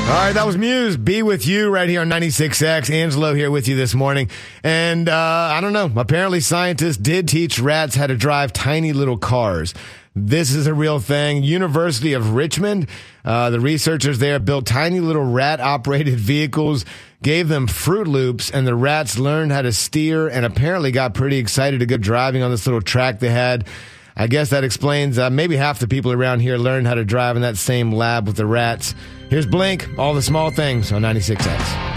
All right, that was Muse. Be With You right here on 96X. Angelo here with you this morning. And I don't know. Apparently scientists did teach rats how to drive tiny little cars. This is a real thing. University of Richmond, the researchers there built tiny little rat-operated vehicles, gave them Fruit Loops, and the rats learned how to steer and apparently got pretty excited to go driving on this little track they had. I guess that explains maybe half the people around here learned how to drive in that same lab with the rats. Here's Blink, All the Small Things on 96X.